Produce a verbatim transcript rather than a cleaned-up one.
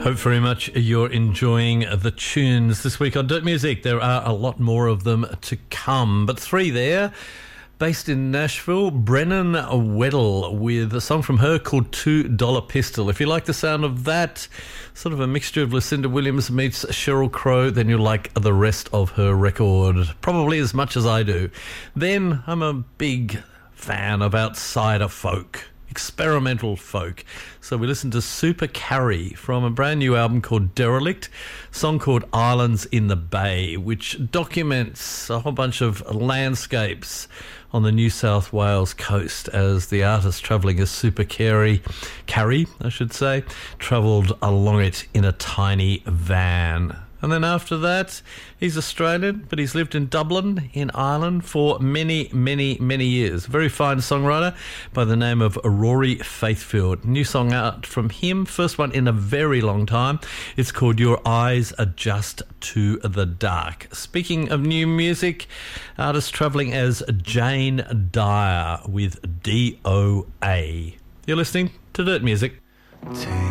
Hope very much you're enjoying the tunes this week on Dirt Music. There are a lot more of them to come, but three there. Based in Nashville, Brennan Weddle with a song from her called two dollar Pistol. If you like the sound of that, sort of a mixture of Lucinda Williams meets Sheryl Crow, then you'll like the rest of her record, probably as much as I do. Then I'm a big fan of outsider folk, experimental folk. So we listened to Super Carrie from a brand new album called Derelict, a song called Islands in the Bay, which documents a whole bunch of landscapes on the New South Wales coast as the artist travelling as Super Carrie, Carrie, I should say, travelled along it in a tiny van. And then after that, he's Australian, but he's lived in Dublin, in Ireland, for many, many, many years. Very fine songwriter by the name of Rory Faithfield. New song out from him, first one in a very long time. It's called Your Eyes Adjust to the Dark. Speaking of new music, artist travelling as Jane Dyer with D O A. You're listening to Dirt Music.